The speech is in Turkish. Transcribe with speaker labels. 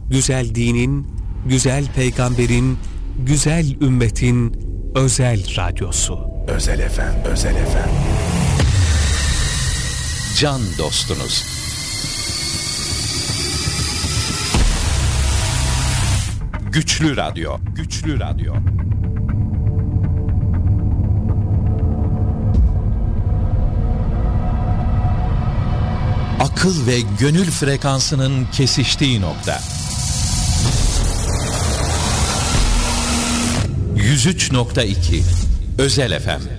Speaker 1: güzel dinin, güzel peygamberin, güzel ümmetin özel radyosu.
Speaker 2: Özel FM, Özel FM.
Speaker 3: Can dostunuz. Güçlü Radyo, Güçlü Radyo. Akıl ve gönül frekansının kesiştiği nokta. 103.2 Özel FM.